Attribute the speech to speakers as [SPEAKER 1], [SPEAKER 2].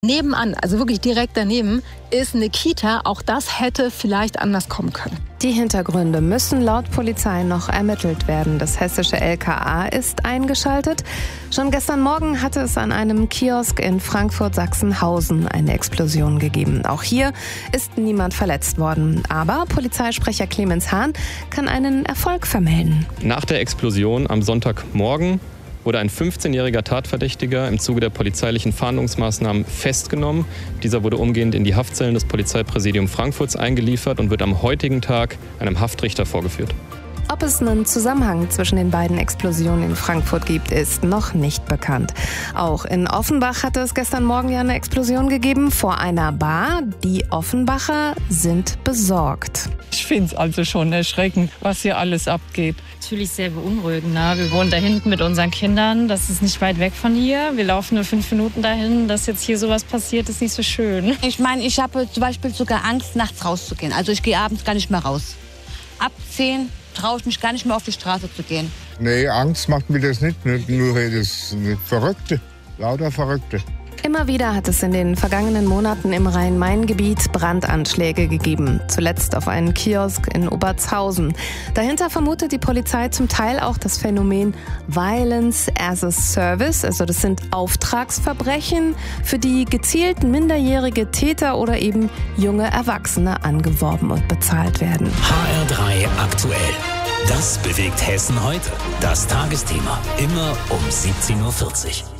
[SPEAKER 1] Nebenan, also wirklich direkt daneben, ist eine Kita. Auch das hätte vielleicht anders kommen können.
[SPEAKER 2] Die Hintergründe müssen laut Polizei noch ermittelt werden. Das hessische LKA ist eingeschaltet. Schon gestern Morgen hatte es an einem Kiosk in Frankfurt-Sachsenhausen eine Explosion gegeben. Auch hier ist niemand verletzt worden. Aber Polizeisprecher Clemens Hahn kann einen Erfolg vermelden.
[SPEAKER 3] Nach der Explosion am Sonntagmorgen wurde ein 15-jähriger Tatverdächtiger im Zuge der polizeilichen Fahndungsmaßnahmen festgenommen. Dieser wurde umgehend in die Haftzellen des Polizeipräsidiums Frankfurts eingeliefert und wird am heutigen Tag einem Haftrichter vorgeführt.
[SPEAKER 2] Ob es einen Zusammenhang zwischen den beiden Explosionen in Frankfurt gibt, ist noch nicht bekannt. Auch in Offenbach hatte es gestern Morgen ja eine Explosion gegeben vor einer Bar. Die Offenbacher sind besorgt.
[SPEAKER 4] Ich finde es also schon erschreckend, was hier alles abgeht.
[SPEAKER 5] Natürlich sehr beunruhigend. Wir wohnen da hinten mit unseren Kindern. Das ist nicht weit weg von hier. Wir laufen nur 5 Minuten dahin. Dass jetzt hier sowas passiert, ist nicht so schön.
[SPEAKER 6] Ich meine, ich habe zum Beispiel sogar Angst, nachts rauszugehen. Also ich gehe abends gar nicht mehr raus. Ab 10 traue ich mich gar nicht mehr auf die Straße zu gehen.
[SPEAKER 7] Nee, Angst macht mir das nicht. Nur das Verrückte, lauter Verrückte.
[SPEAKER 2] Immer wieder hat es in den vergangenen Monaten im Rhein-Main-Gebiet Brandanschläge gegeben. Zuletzt auf einen Kiosk in Obertshausen. Dahinter vermutet die Polizei zum Teil auch das Phänomen Violence as a Service. Also das sind Auftragsverbrechen, für die gezielt minderjährige Täter oder eben junge Erwachsene angeworben und bezahlt werden.
[SPEAKER 8] HR3 aktuell. Das bewegt Hessen heute. Das Tagesthema. Immer um 17:40 Uhr.